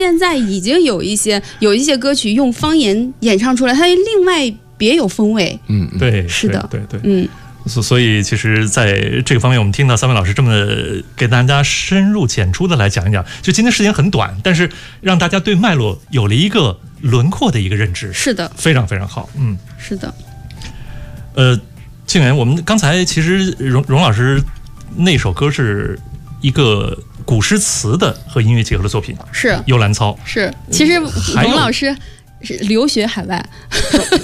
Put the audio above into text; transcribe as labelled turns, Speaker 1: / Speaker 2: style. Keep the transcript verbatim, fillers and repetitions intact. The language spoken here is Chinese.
Speaker 1: 现在已经有一些有一些歌曲用方言演唱出来，它另外别有风味。
Speaker 2: 嗯，
Speaker 3: 对，
Speaker 1: 是的，
Speaker 3: 对对，
Speaker 1: 嗯。
Speaker 3: 所所以，其实在这个方面，我们听到三位老师这么给大家深入浅出的来讲一讲，就今天时间很短，但是让大家对脉络有了一个轮廓的一个认知。
Speaker 1: 是的，
Speaker 3: 非常非常好。嗯，
Speaker 1: 是的。
Speaker 3: 呃，静媛，我们刚才其实荣荣老师那首歌是一个古诗词的和音乐结合的作品，
Speaker 1: 是
Speaker 3: 《幽兰操》。
Speaker 1: 是，其实荣老师是留学海外。